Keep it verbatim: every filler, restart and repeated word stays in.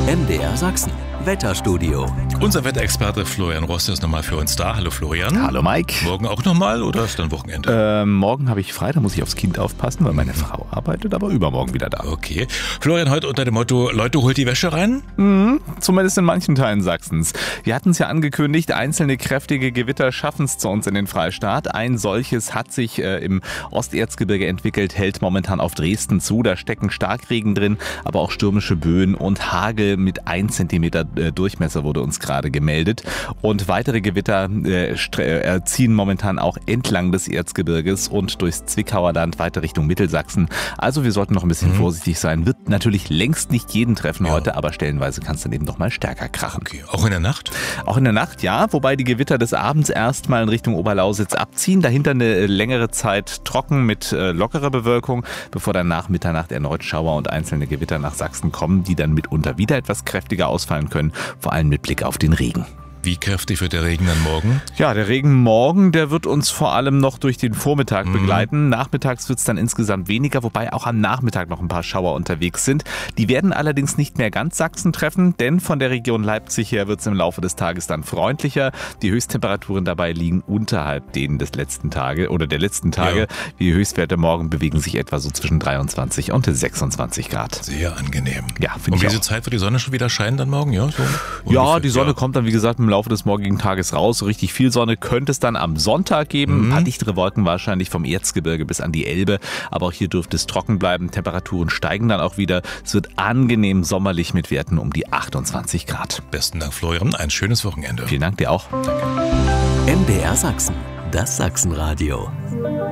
M D R Sachsen, Wetterstudio. Unser Wetterexperte Florian Rost ist nochmal für uns da. Hallo Florian. Hallo Mike. Morgen auch nochmal oder ist dann Wochenende? Ähm, morgen habe ich frei, da muss ich aufs Kind aufpassen, weil meine Frau arbeitet, aber übermorgen wieder da. Okay. Florian, heute unter dem Motto, Leute, holt die Wäsche rein? Mhm, zumindest in manchen Teilen Sachsens. Wir hatten es ja angekündigt, einzelne kräftige Gewitter schaffen es zu uns in den Freistaat. Ein solches hat sich äh, im Osterzgebirge entwickelt, hält momentan auf Dresden zu. Da stecken Starkregen drin, aber auch stürmische Böen und Hagel mit ein Zentimeter äh, Durchmesser wurde uns gerade gemeldet. Und weitere Gewitter äh, äh, ziehen momentan auch entlang des Erzgebirges und durchs Zwickauer Land weiter Richtung Mittelsachsen. Also wir sollten noch ein bisschen mhm. vorsichtig sein. Wird natürlich längst nicht jeden treffen ja. heute, aber stellenweise kann es dann eben noch mal stärker krachen. Okay. Auch in der Nacht? Auch in der Nacht, ja. Wobei die Gewitter des Abends erstmal in Richtung Oberlausitz abziehen. Dahinter eine längere Zeit trocken mit äh, lockerer Bewölkung, bevor dann nach Mitternacht erneut Schauer und einzelne Gewitter nach Sachsen kommen, die dann mitunter wieder etwas kräftiger ausfallen können, vor allem mit Blick auf den Regen. Wie kräftig wird der Regen dann morgen? Ja, der Regen morgen, der wird uns vor allem noch durch den Vormittag mhm. begleiten. Nachmittags wird es dann insgesamt weniger, wobei auch am Nachmittag noch ein paar Schauer unterwegs sind. Die werden allerdings nicht mehr ganz Sachsen treffen, denn von der Region Leipzig her wird es im Laufe des Tages dann freundlicher. Die Höchsttemperaturen dabei liegen unterhalb denen des letzten Tages oder der letzten Tage. Ja. Die Höchstwerte morgen bewegen sich etwa so zwischen dreiundzwanzig und sechsundzwanzig Grad. Sehr angenehm. Ja, finde ich auch. Und diese Zeit wird die Sonne schon wieder scheinen dann morgen? Ja, so ja die Sonne ja. kommt dann wie gesagt im Laufe des morgigen Tages raus. So richtig viel Sonne könnte es dann am Sonntag geben. Mhm. Ein paar dichtere Wolken wahrscheinlich vom Erzgebirge bis an die Elbe. Aber auch hier dürfte es trocken bleiben. Temperaturen steigen dann auch wieder. Es wird angenehm sommerlich mit Werten um die achtundzwanzig Grad. Besten Dank, Florian. Ein schönes Wochenende. Vielen Dank dir auch. Danke. M D R Sachsen, das Sachsenradio.